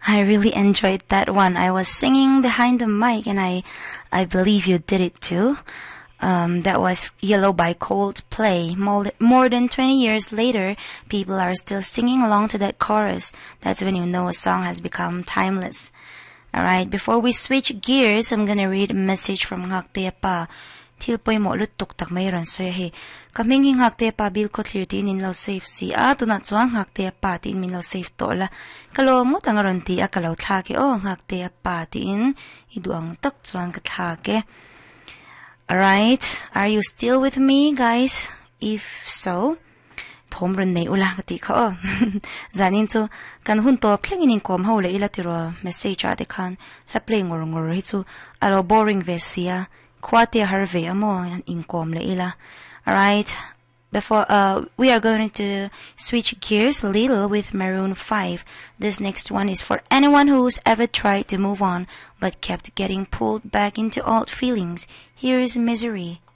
I really enjoyed that one. I was singing behind the mic and I believe you did it too. That was Yellow by Coldplay. More than 20 years later, people are still singing along to that chorus. That's when you know a song has become timeless. Alright, before we switch gears, I'm gonna read a message from Ngakte Pa. Tilpoy mo lutuk tak mayroon so he. Kaming Ngakte Pa bil ko clear tin in law safe si. Tunat so ang Ngakte Pa tin min law safe to la. Kalo mo tangaron ti akalaw tlake Ngakte Pa tin idu ang tak suan katlake. Alright, are you still with me, guys? If so, tomrun nei ulang kati ka zanin so kan hunto plengin kom haule ila tiro message ate kan la play ngor hitu alo boring vesia kwate harve amo inkom le ila. Alright, before we are going to switch gears a little with Maroon 5. This next one is for anyone who's ever tried to move on but kept getting pulled back into old feelings. Here is Misery.